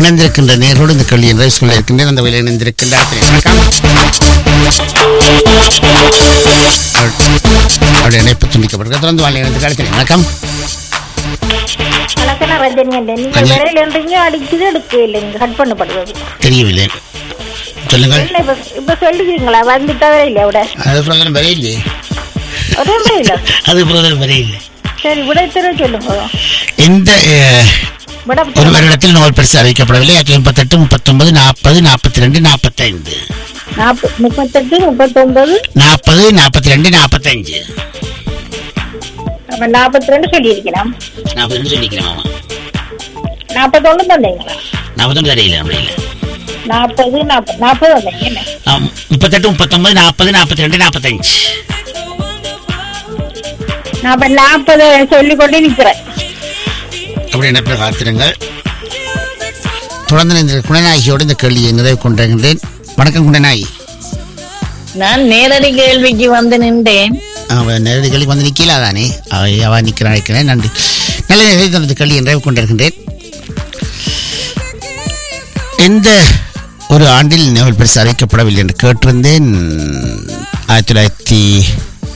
இணைந்திருக்கின்ற நேரோடு இந்த கேள்வி என்ற சொல்ல இருக்கின்றேன். அந்த வகையில் இணைந்திருக்கின்றார். அவருடைய இணைப்பு துண்டிக்கப்பட்டிருக்க. தொடர்ந்து வாழ் இணைந்து காலத்தில் வணக்கம். தெரியவில்லை, சொல்லுங்கள். இப்ப சொல்லிக்கிறீங்களா? வந்துட்டா இல்லையா? அது பிரதமர் வரையில்லை, அது பிரதமர் வரையில்லை. சரி, விடைத்தர சொல்லுங்க. இந்த ஒரு வருடத்தில் நோபல் பரிசு அறிவிக்கப்படவில்லை. 38, 39, 40, 42, 45. 38, 39, 40, 42, 45. 42 சொல்லியிருக்கலாம். 42 சொல்லிக்கிறேன். 41 தந்தீங்களா? 41 தெரியல, அப்படி இல்லை. 40, 40 வந்தீங்க. 38, 39, 40, 42, 45. நான் 40 சொல்லிக்கொண்டே நிற்கிறேன். அப்படி என்ன காத்திருங்கள். தொடர்ந்து இந்த குணநாயகியோடு இந்த கேள்வியை நிறைவு கொண்டிருக்கின்றேன். வணக்கம் குணநாயகி. நான் நேரடி கேள்விக்கு வந்து நின்றேன். நேரடி கேள்வி வந்து நிற்கல தானே? அவ நிற்கிறேன். நன்றி. நல்ல நேரத்தில் இந்த கேள்வியை நிறைவு கொண்டிருக்கின்றேன். எந்த ஒரு ஆண்டில் நோபல் பரிசு அறிவிக்கப்படவில்லை என்று கேட்டிருந்தேன். 1938,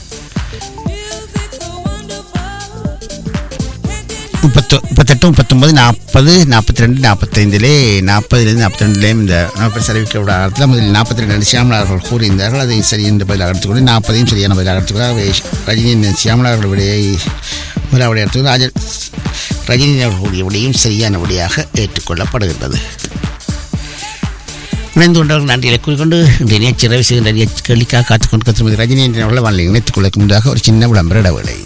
39, 40, 42, 45 40 இந்த நோபல் அறிவிக்கப்பட காலத்தில் முதலில் 42 சியாமலா அவர்கள் கூறியிருந்தார்கள். அதை சரி என்று பதிலாக எடுத்துக்கொண்டு 40 சரியான பதிலாக எடுத்துக்கொண்டு ரஜினி சியாமலா அவர்கள் விடையை முதலாவதை எடுத்துக்கொண்டு ரஜினி அவர்களுடைய விடையும் சரியான விடையாக ஏற்றுக்கொள்ளப்படுகின்றது. இணைந்து கொண்டவர்கள் நன்றிகளை கூறிக்கொண்டு இன்றைய நிகழ்ச்சி நிறைவு செய்கின்ற கேள்விக்காக காத்துக்கொண்டு திருமதி ரஜினி என்ற அவர்களை வாழ்க்கை இணைத்துக் கொள்ளும் முன்னதாக ஒரு சின்ன விளம்பர இடைவேளை.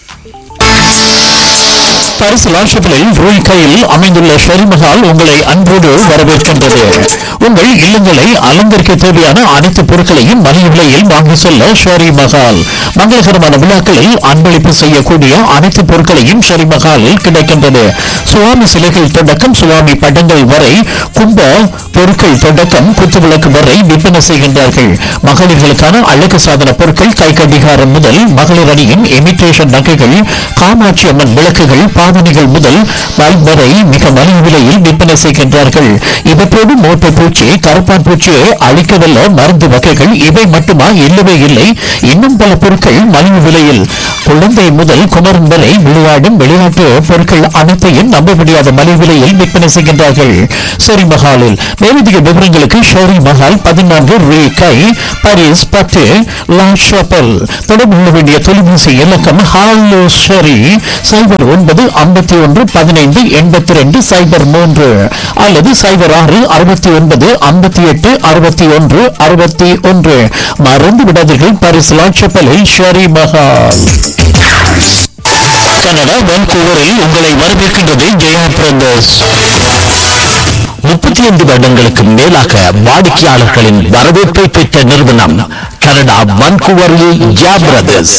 பரிசு லாஷப்பிலில் ரூய் கையில் அமைந்துள்ள ஷெரிமஹால் உங்களை அன்போடு வரவேற்கின்றது. உங்கள் இல்லங்களை அலங்கரிக்க தேவையான அனைத்து பொருட்களையும் மலிவு விலையில் வாங்கி செல்ல ஷெரிமஹால். மங்களகரமான விழாக்களில் அன்பளிப்பு செய்யக்கூடிய அனைத்து பொருட்களையும் ஷெரிமஹாலில் கிடைக்கின்றது. சுவாமி சிலைகள் தொடக்கம் சுவாமி படங்கள் வரை, கும்ப பொருட்கள் தொடக்கம் குத்துவிளக்கு வரை விற்பனை செய்கின்றார்கள். மகளிர்களுக்கான அழகு சாதன பொருட்கள், கை கடிகாரம் முதல் மகளிர் அணியின் இமிட்டேஷன் நகைகள், காமாட்சி அம்மன் விளக்குகள், பாதனைகள் முதல் பல்ப் வரை மிக மலிவு விலையில் விற்பனை செய்கின்றார்கள். இவற்றோடு மோட்டை பூச்சி, கருப்பான் பூச்சியை அழிக்கவல்ல மருந்து வகைகள் இவை மட்டுமா? இல்லவே இல்லை, இன்னும் பல பொருட்கள் மலிவு விலையில். குழந்தை முதல் குமரன் வரை விளையாடும் விளையாட்டு பொருட்கள் அனைத்தையும் நம்ப முடியாத மலிவு விலையில் விற்பனை செய்கின்றார்கள் ஷெரி மஹாலில். மேலதிக விவரங்களுக்கு ஷெரி மஹால் 14 ரூ கை, பாரிஸ் 10 லா ஷாப்பல். தொடர்பு கொள்ள வேண்டிய தொலைபேசி இலக்கம் ஹாலோ ஷெரி 09 51 15 82 03 அல்லது 06 69 58 61 61. மறந்து விடாதீர்கள், பாரிஸ் லா ஷாப்பலில் ஷெரி மஹால். கனடா வான்கூவரில் உங்களை வரவேற்கின்றது ஜெயா பிரதர்ஸ். 35 வருடங்களுக்கு மேலாக வாடிக்கையாளர்களின் வரவேற்பை பெற்ற நிறுவனம் கனடா வான்கூவரில் ஜெயா பிரதர்ஸ்.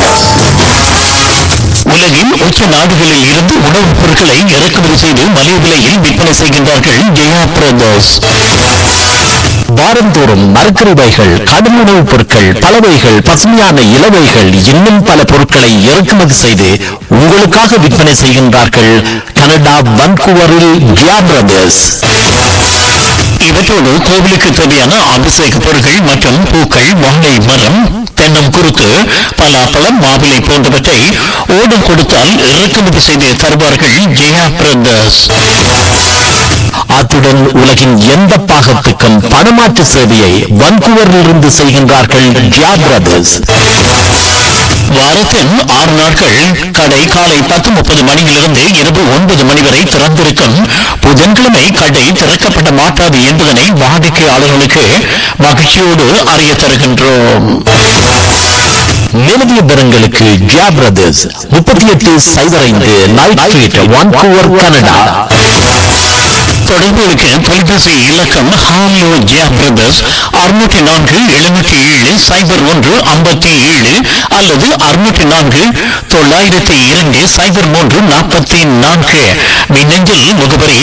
உலகின் உச்ச நாடுகளில் இருந்து உணவுப் பொருட்களை இறக்குமதி செய்து மலிவு விலையில் விற்பனை செய்கின்றார்கள் ஜெயா பிரதர்ஸ். வாரந்தோறும் மரக்கறிவைகள், கடும் உணவுப் பொருட்கள், பலவைகள், பசுமையான இலவைகள், இன்னும் பல பொருட்களை இறக்குமதி செய்து உங்களுக்காக விற்பனை செய்கின்றார்கள் கனடா வான்கூவரில் ஜெயா பிரதர்ஸ். இவற்றோடு கோவிலுக்கு தேவையான அபிஷேக பொருட்கள் மற்றும் பூக்கள், வாழை மரம், தென்னம் குருத்து, பலாப்பழம், மாவிலை போன்றவற்றை ஓடம் கொடுத்தால் இறக்குமதி செய்து தருவார்கள் ஜெயா பிரதர்ஸ். அத்துடன் உலகின் எந்த பாகத்துக்கும் பணமாற்று சேவையை வான்கூவரில் இருந்து செய்கின்றார்கள் ஜெயா பிரதர்ஸ். வாரத்தின் 6 நாட்கள் கடை காலை 10:30 மணியிலிருந்து இரவு 9 மணி வரை திறந்திருக்கும். புதன்கிழமை கடை திறக்கப்பட மாட்டாது என்பதனை வாடிக்கையாளர்களுக்கு மகிழ்ச்சியோடு அறிய தருகின்றோம். மேலதிக விவரங்களுக்கு Jaya brothers 3805 night street, Vancouver, Canada. தொடர்புகளுக்கு தொலைபேசி இலக்கம் ஹாலோ ஜெயா பிரதர்ஸ் 604 707 01 57 அல்லது 604 902 03 44. மின்னஞ்சல் முகவரி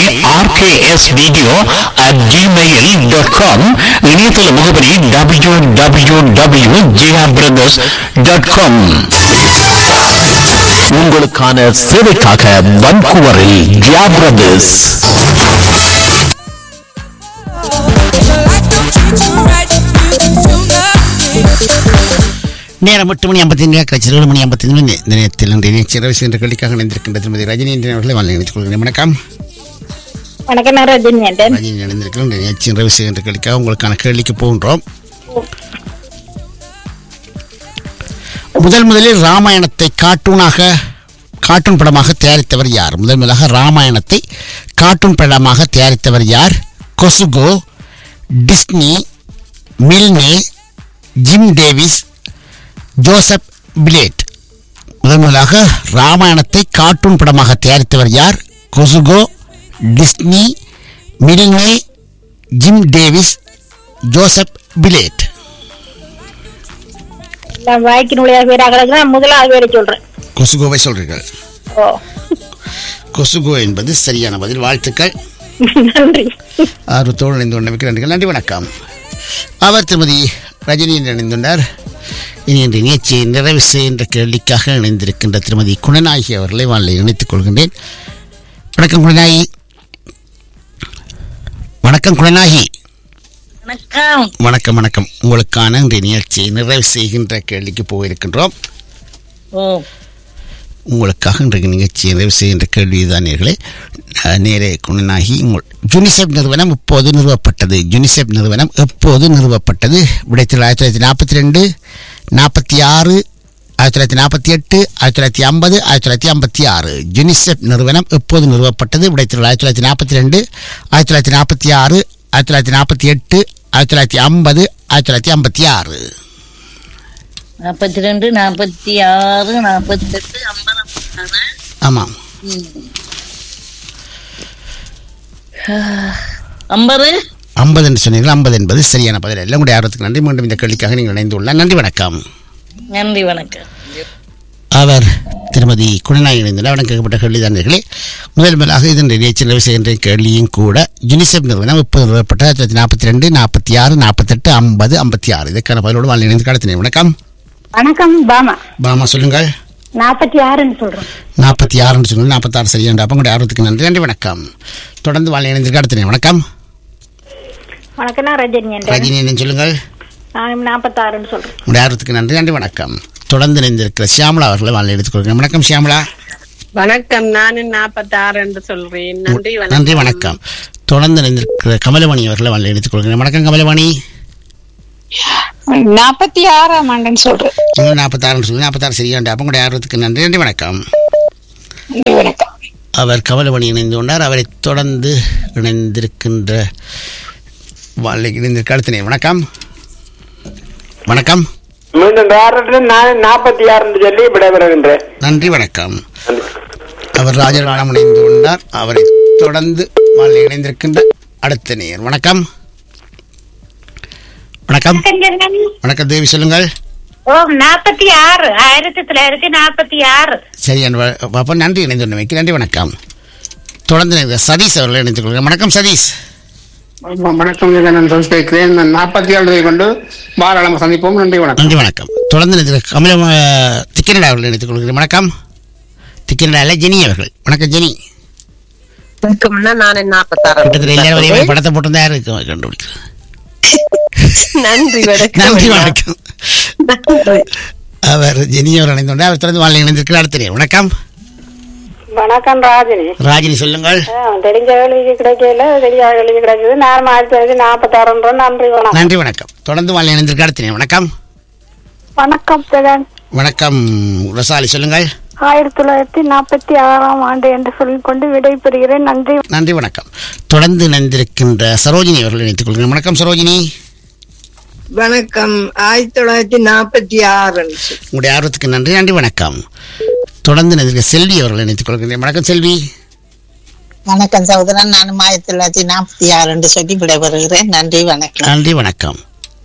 rksvideo@gmail.com. இணையதள முகவரி www.jayabrothers.com. உங்களுக்கான சேவைக்காக வான்கூவரில் ஜெயா பிரதர்ஸ். நேரம் 8 மணி 55 கழிச்சு 7 மணி 55 இந்த நேரத்தில் நிகழ்ச்சி என்ற கேள்விக்காக இணைந்திருக்கின்ற திருமதி ரஜினி அவர்களை வாழ்ந்து இணைத்துக் கொள்கிறேன். வணக்கம். வணக்கம், நான் ரஜினி ரஜினி இணைந்திருக்கிறோம். நிகழ்ச்சி ரவி என்ற கேள்விக்காக உங்களுக்கான கேள்விக்கு போகின்றோம். முதலில் ராமாயணத்தை கார்ட்டூன் படமாக தயாரித்தவர் யார்? முதலாக ராமாயணத்தை கார்ட்டூன் படமாக தயாரித்தவர் யார்? கொசுகோ, Disney, Milne, gym Davis, Joseph plate. முதலாக ராமாயணத்தை கார்ட்டூன் படமாக தயாரித்தவர் யார்? கொசுகோ, Disney, Milne, gym Davis, Joseph plate. வாய்க்கினுடைய பேராக முதலாவது பேரை சொல்றேன். கொசுகோவை சொல்றீர்கள். கொசுகோ என்பது சரியான பதில். வாழ்த்துக்கள். நன்றி. ஆர்வத்தோடு இணைந்து கொண்டமைக்கு நன்றிகள். நன்றி, வணக்கம். அவர் திருமதி ரஜினி இணைந்துள்ளார். இனி இன்று நிகழ்ச்சியை நிறைவு செய்கின்ற கேள்விக்காக இணைந்திருக்கின்ற திருமதி குணநாயகி அவர்களை வானிலை இணைத்துக் கொள்கின்றேன். வணக்கம் குணநாயகி. வணக்கம் குணநாயகி. வணக்கம். வணக்கம். உங்களுக்கான இன்றைய நிகழ்ச்சியை நிறைவு செய்கின்ற கேள்விக்கு போயிருக்கின்றோம். உங்களுக்காக இன்றைய நிகழ்ச்சியை நிறைவு செய்கின்ற கேள்விதான் நேரே குணநாயகி. யுனிசெஃப் நிறுவனம் எப்போது நிறுவப்பட்டது? யுனிசெஃப் நிறுவனம் எப்போது நிறுவப்பட்டது? விடைத்தில் 1942, 46, 1948, 1950, 1956. யுனிசெஃப் நிறுவனம் எப்போது நிறுவப்பட்டது? விடைத்தில் 1942, 1946, 1948, 1950, 1956. 42, 46, 48, 50. ஆமாம். 50 என்று சொன்னீர்கள். 50 என்பது சரியான பதில் அல்ல. உங்களுடைய ஆர்வத்துக்கு நன்றி. மீண்டும் இந்த கேள்விக்காக நீங்கள் இணைந்துள்ளார். நன்றி, வணக்கம். நன்றி, வணக்கம். அவர் திருமதி குணநாயகி இணைந்துள்ளார். அவன் கேட்கப்பட்ட கேள்விதானர்களே, முதலாக இதன் நிகழ்ச்சி நிறைவு செய்கின்ற கேள்வியும் கூட யுனிசெஃப் நிறுவனம் எப்போது நிறுவப்பட்ட 1942, 46, 48, 50, 56. இதற்கான பதிலோடு வாழ் இணைந்து கடத்தினேன். வணக்கம். வணக்கம். பாமா சொல்லுங்கள். 46 சொல்றேன். 46 சொல்லுங்கள். 46 சரியான. அப்ப உங்களுடைய ஆர்வத்துக்கு நன்றி. நன்றி, வணக்கம். தொடர்ந்து வாழ் இணைந்து கடத்தினேன். வணக்கம். வணக்கம், நான் ரஜினி என்ன சொல்லுங்கள். 46 சொல்றேன். உங்களுடைய ஆர்வத்துக்கு நன்றி. நன்றி, வணக்கம். தொடர்ந்து இணைந்திருக்கிற சியாமலா அவர்களை வாழ் எடுத்துக் கொள்கிறேன். வணக்கம் சியாமலா. வணக்கம், நான் 46 என்று சொல்றேன். நன்றி, வணக்கம். தொடர்ந்து இணைந்திருக்கிற கமலவாணி அவர்களை வாழ் எடுத்துக் கொள்கிறேன். வணக்கம் கமலவாணி. 46 சொல்றேன். 46 சொல்லி 46 சரியாண்டு. அப்ப உங்களுடைய ஆர்வத்துக்கு நன்றி. நன்றி, வணக்கம். அவர் கமலவாணி இணைந்து கொண்டார். அவரை தொடர்ந்து இணைந்திருக்கின்ற கழுத்தினை. வணக்கம். வணக்கம். மீண்டும் 46 சொல்லி விடைபெறுகின்றேன். நன்றி, வணக்கம். அவர் ராஜராணம் இணைந்து கொண்டார். அவரை தொடர்ந்து இணைந்திருக்கின்ற அடுத்த நேர். வணக்கம். வணக்கம். வணக்கம் தேவி சொல்லுங்கள். 46, 1946. சரி பாப்பா, நன்றி இணைந்து வைக்க. நன்றி, வணக்கம். தொடர்ந்து சதீஷ் அவர்கள் இணைத்துக் கொள்கிறேன். வணக்கம் சதீஷ். வணக்கம், நான் கேட்கிறேன். 47 கொண்டு பாராளமாக சந்திப்போம். நன்றி, வணக்கம். நன்றி, வணக்கம். தொடர்ந்து கமலம் திக்கனடா அவர்கள் இணைத்துக் கொள்கிறேன். வணக்கம். திக்கனடால ஜெனி அவர்கள். வணக்கம் ஜெனி. நான் 46 படத்தை போட்டிருந்தா இருக்கு கண்டுபிடிக்கிறேன். நன்றி, நன்றி, வணக்கம். அவர் ஜெனி அவர் இணைந்து அவர் தொடர்ந்து வாழ் இணைந்திருக்கிறார். அடுத்த வணக்கம். வணக்கம் ராஜினி சொல்லுங்கள். தெரிஞ்ச கேள்விக்கு கிடைக்கல, தெரியாத கேள்வி கிடைக்குது. நான் 1946. நன்றி, வணக்கம். நன்றி, வணக்கம். தொடர்ந்து வாழ் இணைந்திருக்க. அடுத்த வணக்கம். வணக்கம். வணக்கம் ரசாலி சொல்லுங்கள். 1946 என்று சொல்லிக்கொண்டு விடைபெறுகிறேன். நன்றி. நன்றி, வணக்கம். தொடர்ந்து இணைந்திருக்கின்ற சரோஜினி அவர்கள் இணைத்துக் கொள்கிறேன். வணக்கம் சரோஜினி. வணக்கம். 1946. உங்களுடைய ஆர்வத்துக்கு நன்றி. நன்றி, வணக்கம். தொடர்ந்து இணைந்திருக்க செல்வி அவர்கள் இணைத்துக் கொள்கிறேன். வணக்கம் செல்வி. வணக்கம் சகோதரன். நான் 1946 என்று சொல்லி விடைபெறுகிறேன். நன்றி, வணக்கம். நன்றி, வணக்கம்.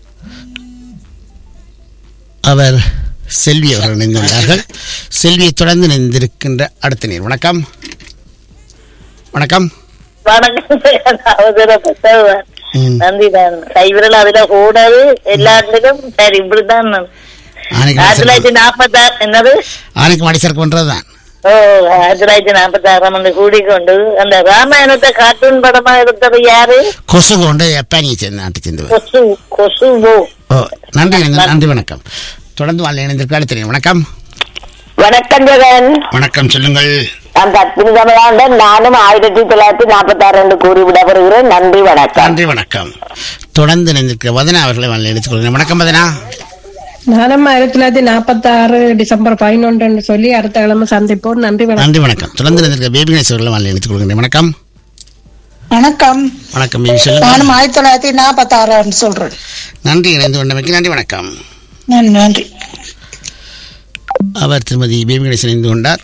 அவர் செல்வி அவர்கள் இணைந்துள்ளார்கள். செல்வியை தொடர்ந்து இணைந்திருக்கின்ற அடுத்த நேர். வணக்கம். வணக்கம். நன்றி. கைவிரல் அதுல கூடாது எல்லாத்திலும். சரி, இப்படிதான். 1946 என்னது ஆனைக்கு மாடி சரக்கு பண்றதுதான். 1946 கூடிக்கொண்டு அந்த ராமாயணத்தை கார்ட்டூன் படமா எடுத்தது யாரு? கொசு கொண்டு ஜப்பானியை சேர்ந்த நாட்டை சேர்ந்தவர். கொசுவோ. நன்றி நன்றி, வணக்கம். தொடர்ந்து வாழ் இணைந்திருக்க தெரியும். வணக்கம். வணக்கம் ஜெகன். வணக்கம், சொல்லுங்கள். நான் பத்மினி தமிழாண்டன். நானும் 1946 கூறி விடப்படுகிறேன். நன்றி, வணக்கம். நன்றி, வணக்கம். தொடர்ந்து இணைந்திருக்க வதனா அவர்களை வாழ் எடுத்துக்கொள்கிறேன். வணக்கம் வதனா. நானும் 1946 டிசம்பர் 11 சொல்லி அடுத்த கிழமை சந்திப்போம். நன்றி, வணக்கம். நன்றி, வணக்கம். தொடர்ந்து இணைந்திருக்க பேபி கணேஷ் அவர்களை வாழ் எடுத்துக்கொள்கிறேன். வணக்கம். வணக்கம். வணக்கம் பேபி, சொல்லுங்கள். நானும் 1946 சொல்றேன். நன்றி, இணைந்து கொண்டமைக்கு நன்றி, வணக்கம். நன்றி. அவர் திருமதி பேபி கணேசன் இணைந்து கொண்டார்.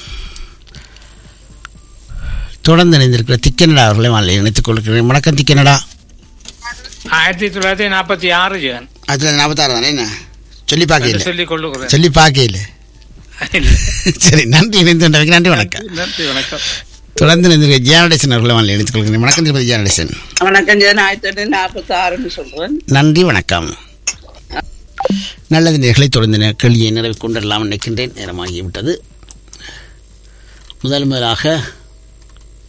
தொடர்ந்து இணைந்திருக்கிற திக்கனடா அவர்களை வாழ் இணைத்துக் கொள்கிறேன். வணக்கம் திக்கனடா. 1946 ஜெகன். 1946 தானே? என்ன சொல்லி பார்க்கல, சொல்லிக் கொள்ளுகிறேன். சொல்லி பார்க்கல. சரி, நன்றி, இணைந்து கொண்டமைக்கு நன்றி, வணக்கம். நன்றி, வணக்கம். தொடர்ந்து இணைந்திருக்கிற ஜியானடேசன் அவர்களை வாழ் இணைத்துக் கொள்கிறேன். வணக்கம் திருமதி ஜியானடேசன். வணக்கம் ஜெகன். 1946 சொல்றேன். நன்றி, வணக்கம். நல்லது நேர்களை தொடர்ந்து கேள்வியை நிறைவு கொண்டெல்லாம் நினைக்கின்றேன். நேரமாகிவிட்டது. முதலாக